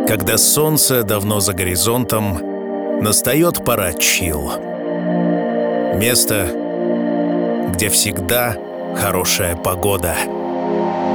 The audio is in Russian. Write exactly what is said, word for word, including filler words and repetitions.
Когда солнце давно за горизонтом, настает пора чилл. Место, где всегда хорошая погода.